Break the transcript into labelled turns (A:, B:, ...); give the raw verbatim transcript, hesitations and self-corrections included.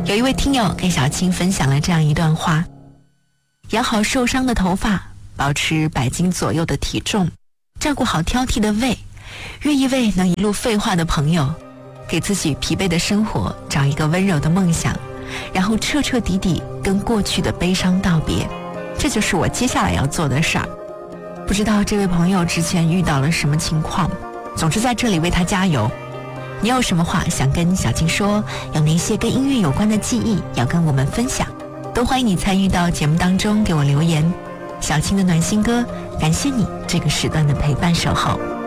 A: 有一位听友给小青分享了这样一段话：养好受伤的头发，保持百斤左右的体重，照顾好挑剔的胃，约一位能一路废话的朋友，给自己疲惫的生活找一个温柔的梦想，然后彻彻底底跟过去的悲伤道别，这就是我接下来要做的事儿。不知道这位朋友之前遇到了什么情况，总之在这里为他加油。你有什么话想跟小青说，有哪些跟音乐有关的记忆要跟我们分享，都欢迎你参与到节目当中给我留言。小青的暖心歌，感谢你这个时段的陪伴守候。